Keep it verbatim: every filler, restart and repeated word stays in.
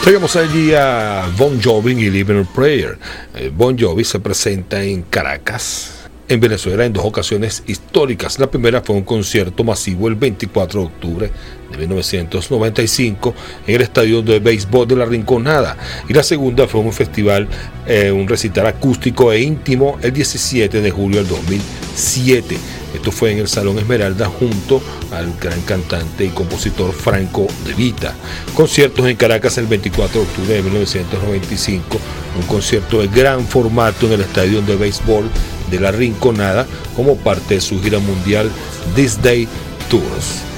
Llegamos allí a Bon Jovi y Living on Prayer. Bon Jovi se presenta en Caracas, en Venezuela, en dos ocasiones históricas. La primera fue un concierto masivo el veinticuatro de octubre de mil novecientos noventa y cinco en el estadio de béisbol de La Rinconada, y la segunda fue un festival, eh, un recital acústico e íntimo el diecisiete de julio del dos mil siete. Esto fue en el Salón Esmeralda junto al gran cantante y compositor Franco De Vita. Conciertos en Caracas el veinticuatro de octubre de mil novecientos noventa y cinco, un concierto de gran formato en el estadio de béisbol de La Rinconada como parte de su gira mundial This Day Tours.